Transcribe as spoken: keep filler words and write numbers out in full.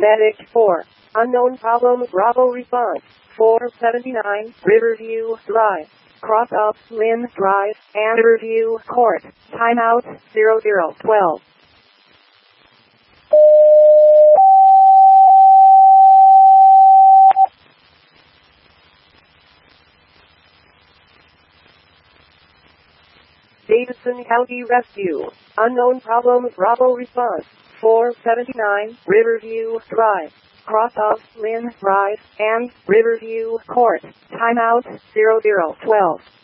Medic four. Unknown problem. Bravo response. four seventy-nine Riverview Drive. Cross up Lynn Drive and Riverview Court. Timeout zero zero twelve. Davidson County Rescue. Unknown problem. Bravo response. four seventy-nine Riverview Drive. Cross off Lynn Drive and Riverview Court. Timeout zero zero twelve.